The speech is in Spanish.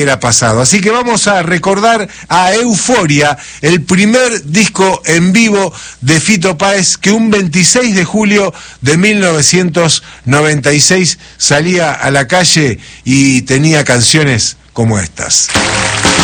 era pasado. Así que vamos a recordar a Euforia, el primer disco en vivo de Fito Páez, que un 26 de julio de 1996 salía a la calle y tenía canciones como estas.